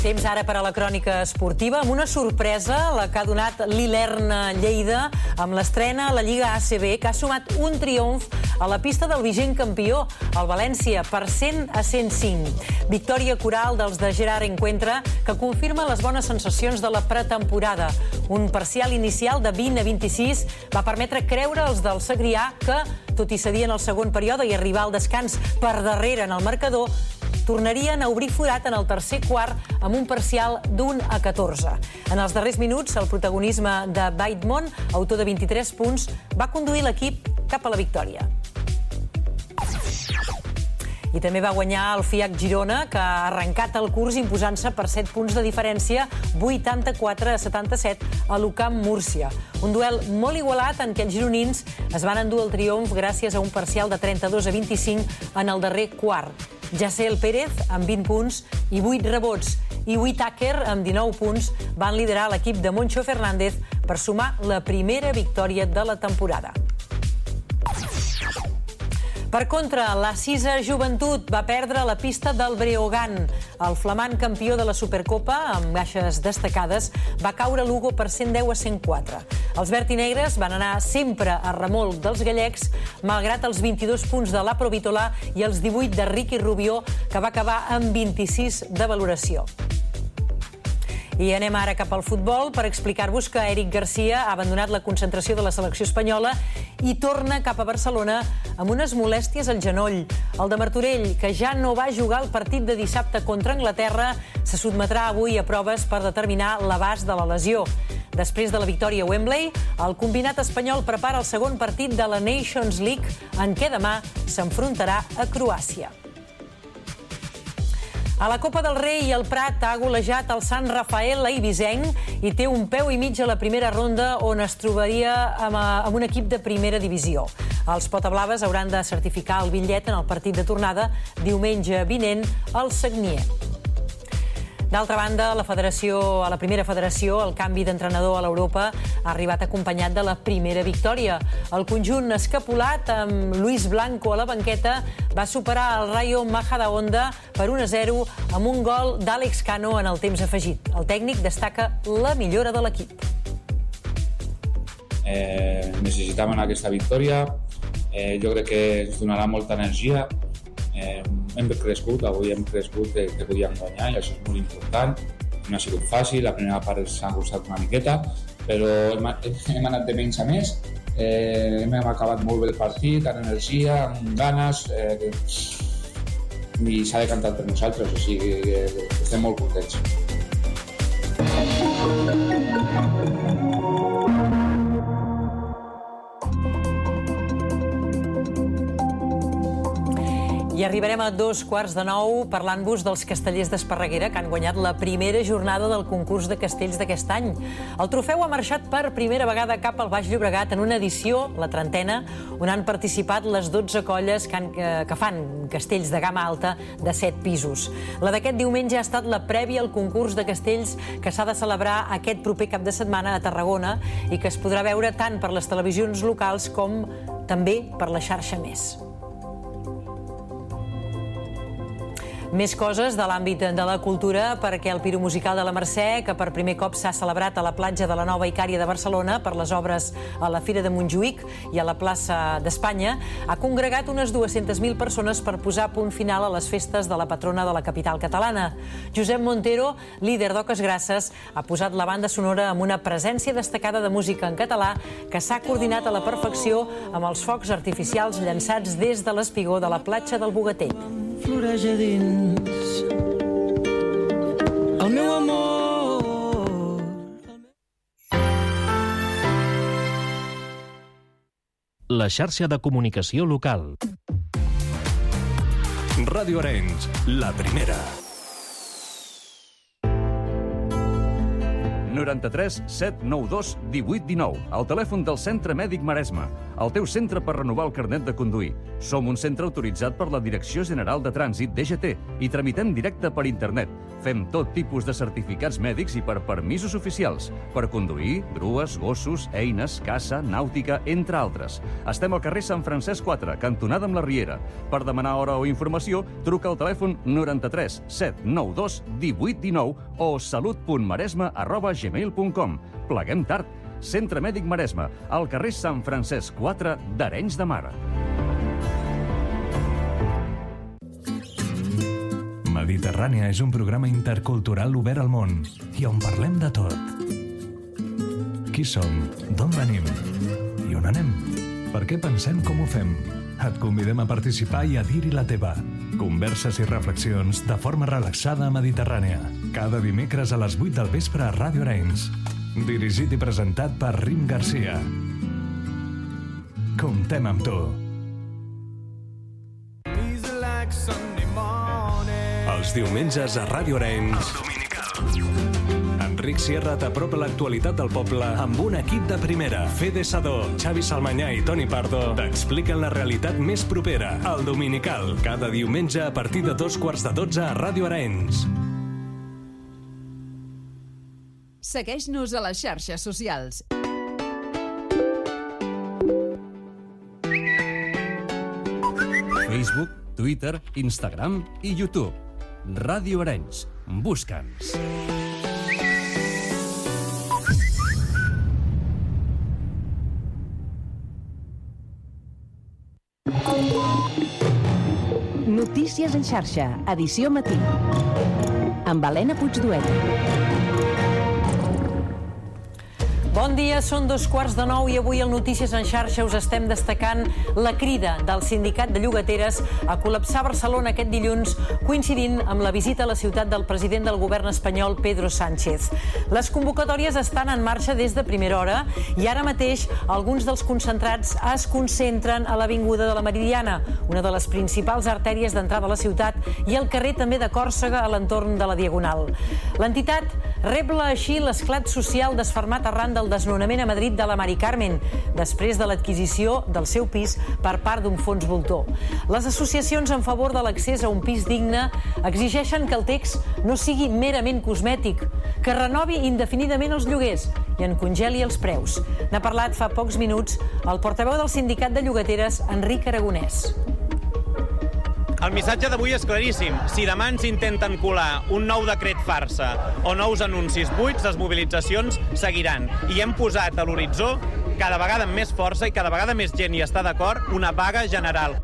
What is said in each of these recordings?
Temps ara per a la crònica esportiva, amb una sorpresa, la que ha donat l'Ilern Lleida, amb l'estrena a la Lliga ACB, que ha sumat un triomf a la pista del vigent campió, el València, per 100-105. Victòria coral dels de Gerard Encuentra, que confirma les bones sensacions de la pretemporada. Un parcial inicial de 20-26 va permetre creure als del Segrià que, tot i cedir en el segon període i arribar al descans per darrere en el marcador, tornarien a obrir forat en el tercer quart amb un parcial d'1-14. En els darrers minuts, el protagonisme de Baitmont, autor de 23 punts, va conduir l'equip cap a la victòria. I també va guanyar el FIAC Girona, que ha arrencat el curs imposant-se per 7 punts de diferència, 84-77 a l'UCAM Múrcia. Un duel molt igualat en què els gironins es van endur el triomf gràcies a un parcial de 32-25 en el darrer quart. Jacel Pérez, amb 20 punts i 8 rebots, i Whittaker, amb 19 punts, van liderar l'equip de Moncho Fernández per sumar la primera victòria de la temporada. Per contra, la Cisa Joventut va perdre la pista del Breogán. El flamant campió de la Supercopa, amb baixes destacades, va caure a Lugo per 110-104. Els vertinegres van anar sempre a remolc dels gallecs, malgrat els 22 punts de la Provítola i els 18 de Ricky Rubió, que va acabar amb 26 de valoració. I anem ara cap al futbol per explicar-vos que Eric Garcia ha abandonat la concentració de la selecció espanyola i torna cap a Barcelona amb unes molèsties al genoll. El de Martorell, que ja no va jugar el partit de dissabte contra Anglaterra, se sotmetrà avui a proves per determinar l'abast de la lesió. Després de la victòria a Wembley, el combinat espanyol prepara el segon partit de la Nations League, en què demà s'enfrontarà a Croàcia. A la Copa del Rei, el Prat ha golejat el Sant Rafael eivissenc i té un peu i mig a la primera ronda, on es trobaria amb un equip de primera divisió. Els potablaves hauran de certificar el bitllet en el partit de tornada diumenge vinent al Sagnier. D'altra banda, a la primera federació, el canvi d'entrenador a l'Europa ha arribat acompanyat de la primera victòria. El conjunt escapulat, amb Luis Blanco a la banqueta, va superar el Rayo Majadahonda per 1-0 amb un gol d'Àlex Cano en el temps afegit. El tècnic destaca la millora de l'equip. Necessitàvem aquesta victòria. Jo crec que ens donarà molta energia. Hem crescut, avui hem crescut que podíem guanyar i això és molt important. No ha sigut fàcil, la primera part s'ha costat una miqueta, però hem anat de menys a més. Hem acabat molt bé el partit, amb energia, amb ganes, i s'ha decantat per nosaltres, o sigui que estem molt contents. I arribarem a 8:45 parlant-vos dels castellers d'Esparreguera, que han guanyat la primera jornada del concurs de castells d'aquest any. El trofeu ha marxat per primera vegada cap al Baix Llobregat en una edició, la 30ena, on han participat les 12 colles que fan castells de gamma alta de 7 pisos. La d'aquest diumenge ha estat la prèvia al concurs de castells que s'ha de celebrar aquest proper cap de setmana a Tarragona i que es podrà veure tant per les televisions locals com també per la xarxa Més. Més coses de l'àmbit de la cultura, perquè el Piromusical de la Mercè, que per primer cop s'ha celebrat a la platja de la Nova Icària de Barcelona per les obres a la Fira de Montjuïc i a la plaça d'Espanya, ha congregat unes 200.000 persones per posar punt final a les festes de la patrona de la capital catalana. Josep Montero, líder d'Oques Grasses, ha posat la banda sonora amb una presència destacada de música en català que s'ha coordinat a la perfecció amb els focs artificials llançats des de l'espigó de la platja del Bogatell. Floreja dins el meu amor. La xarxa de comunicació local. Ràdio Arenys, la primera. 93 792 1819, el telèfon del Centre Mèdic Maresme, el teu centre per renovar el carnet de conduir. Som un centre autoritzat per la Direcció General de Trànsit, DGT, i tramitem directe per internet. Fem tot tipus de certificats mèdics i per permisos oficials, per conduir, grues, gossos, eines, caça, nàutica, entre altres. Estem al carrer Sant Francesc 4, cantonada amb la Riera. Per demanar hora o informació, truca al telèfon 93 792 1819 o salut.maresme@gmail.com. Pleguem tard. Centre Mèdic Maresme, al carrer Sant Francesc 4 d'Arenys de Mar. Mediterrània és un programa intercultural obert al món i on parlem de tot. Qui som? D'on venim? I on anem? Per què pensem com ho fem? Et convidem a participar i a dir-hi la teva. Converses i reflexions de forma relaxada a Mediterrània. Cada dimecres a les 8 del vespre a Ràdio Arenys. Dirigit i presentat per Rim Garcia. Comptem amb tu. Els diumenges a Ràdio Arenys, Enric Sierra t'apropa l'actualitat del poble amb un equip de primera. Fede Sadó, Xavi Salmanyà i Toni Pardo t'expliquen la realitat més propera. El Dominical, cada diumenge a partir de 11:45 a Ràdio Arenys. Segueix-nos a les xarxes socials. Facebook, Twitter, Instagram i YouTube. Ràdio Arenys. Busca'ns. Notícies en xarxa, edició matí. Amb Helena Puigduent. Bon dia, són 2:15 i avui al Notícies en xarxa us estem destacant la crida del Sindicat de Llogateres a col·lapsar Barcelona aquest dilluns, coincidint amb la visita a la ciutat del president del govern espanyol, Pedro Sánchez. Les convocatòries estan en marxa des de primera hora i ara mateix alguns dels concentrats es concentren a l'Avinguda de la Meridiana, una de les principals artèries d'entrada a la ciutat, i al carrer també de Còrsega a l'entorn de la Diagonal. L'entitat rebla així l'esclat social desfermat arran del desnonament a Madrid de la Mari Carmen, després de l'adquisició del seu pis per part d'un fons voltor. Les associacions en favor de l'accés a un pis digne exigeixen que el text no sigui merament cosmètic, que renovi indefinidament els lloguers i en congeli els preus. N'ha parlat fa pocs minuts el portaveu del Sindicat de Llogateres, Enric Aragonès. El missatge d'avui és claríssim. Si demà ens intenten colar un nou decret farsa o nous anuncis buits, les mobilitzacions seguiran. I hem posat a l'horitzó, cada vegada amb més força i cada vegada més gent hi està d'acord, una vaga general.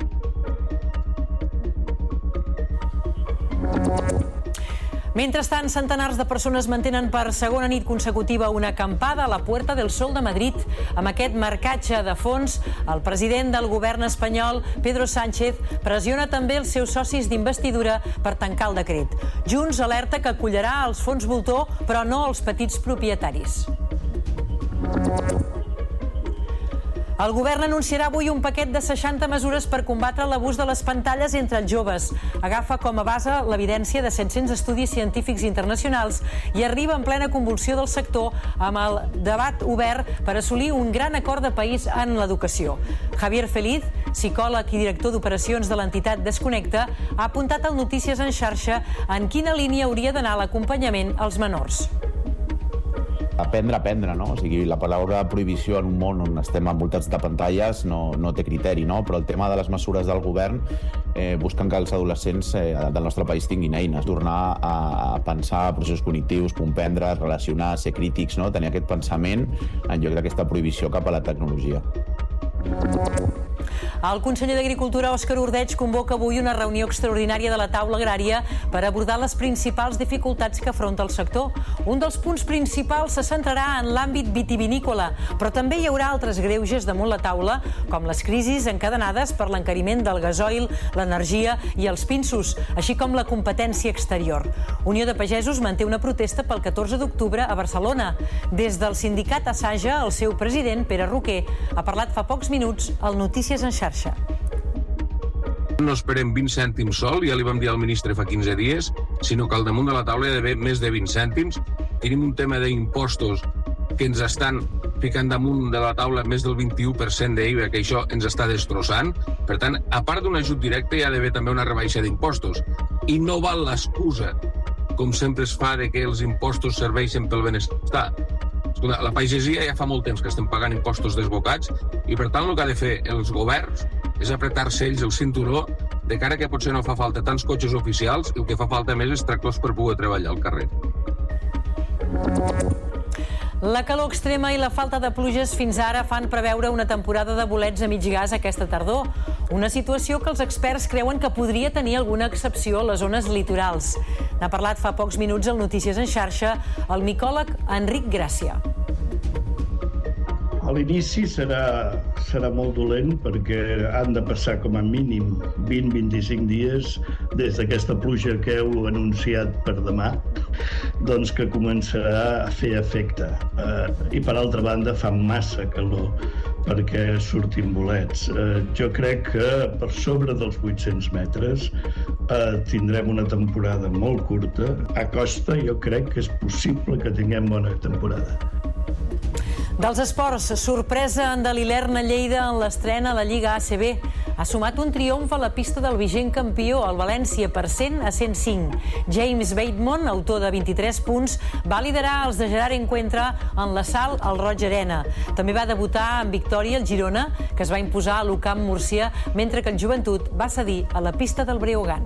Mentrestant, centenars de persones mantenen per segona nit consecutiva una acampada a la Puerta del Sol de Madrid. Amb aquest marcatge de fons, el president del govern espanyol, Pedro Sánchez, pressiona també els seus socis d'investidura per tancar el decret. Junts alerta que acollirà els fons voltor, però no els petits propietaris. El govern anunciarà avui un paquet de 60 mesures per combatre l'abús de les pantalles entre els joves. Agafa com a base l'evidència de 700 estudis científics internacionals i arriba en plena convulsió del sector amb el debat obert per assolir un gran acord de país en l'educació. Javier Feliz, psicòleg i director d'operacions de l'entitat Desconnecta, ha apuntat al Notícies en xarxa en quina línia hauria d'anar l'acompanyament als menors. Aprendre, no? O sigui, la paraula prohibició en un món on estem envoltats de pantalles no té criteri, no? Però el tema de les mesures del govern busquen que els adolescents del nostre país tinguin eines, tornar a pensar processos cognitius, comprendre, relacionar, ser crítics, no? Tenir aquest pensament en lloc d'aquesta prohibició cap a la tecnologia. El conseller d'Agricultura, Òscar Ordeig, convoca avui una reunió extraordinària de la taula agrària per abordar les principals dificultats que afronta el sector. Un dels punts principals se centrarà en l'àmbit vitivinícola, però també hi haurà altres greuges damunt la taula, com les crisis encadenades per l'encariment del gasoil, l'energia i els pinsos, així com la competència exterior. Unió de Pagesos manté una protesta pel 14 d'octubre a Barcelona. Des del sindicat Assaja, el seu president, Pere Roquer, ha parlat fa pocs minuts al Notícies en xarxa. No esperem 20 cèntims sol, ja li vam dir al ministre fa 15 dies, sinó que al damunt de la taula hi ha d'haver més de 20 cèntims tenim un tema d'impostos que ens estan ficant damunt de la taula més del 21% d'IVA, que això ens està destrossant. Per tant, a part d'un ajut directe, hi ha d'haver també una rebaixa d'impostos. I no val l'excusa, com sempre es fa, de que els impostos serveixen pel benestar. La pagesia ja fa molt temps que estem pagant impostos desbocats i, per tant, el que ha de fer els governs és apretar-se ells el cinturó de cara que potser no fa falta tants cotxes oficials i el que fa falta més és tractors per poder treballar al carrer. La calor extrema i la falta de pluges fins ara fan preveure una temporada de bolets a mig gas aquesta tardor. Una situació que els experts creuen que podria tenir alguna excepció a les zones litorals. N'ha parlat fa pocs minuts al Notícies en xarxa el micòleg Enric Gràcia. A l'inici serà molt dolent perquè han de passar com a mínim 20-25 dies des d'aquesta pluja que heu anunciat per demà, doncs que començarà a fer efecte. I per altra banda fa massa calor perquè surtin bolets. Jo crec que per sobre dels 800 metres tindrem una temporada molt curta. A costa jo crec que és possible que tinguem bona temporada. Dels esports, sorpresa en Dalilern a Lleida en l'estrena a la Lliga ACB. Ha sumat un triomf a la pista del vigent campió, el València, per 100 a 105. James Bateman, autor de 23 punts, va liderar els de Gerard Encuentra en l'assalt al Roig Arena. També va debutar en victòria el Girona, que es va imposar a l'UCAM Múrcia, mentre que el Joventut va cedir a la pista del Breogán.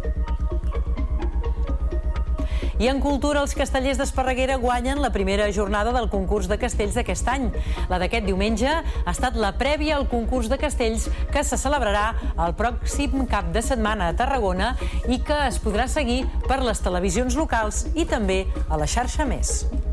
I en cultura, els castellers d'Esparreguera guanyen la primera jornada del concurs de castells d'aquest any. La d'aquest diumenge ha estat la prèvia al concurs de castells que se celebrarà el pròxim cap de setmana a Tarragona i que es podrà seguir per les televisions locals i també a la xarxa Més.